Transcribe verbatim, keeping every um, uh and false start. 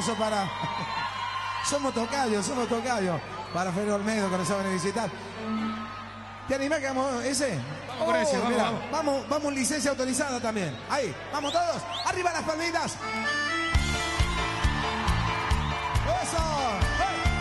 aplauso para... Somos tocayos, somos tocayos. Para Fernando Olmedo, que nos saben visitar. ¿Te animás que vamos ese? Vamos con ese, vamos, mira, vamos. Vamos, vamos, licencia autorizada también. Ahí, vamos todos. Arriba las palmitas. Eso. ¡Hey!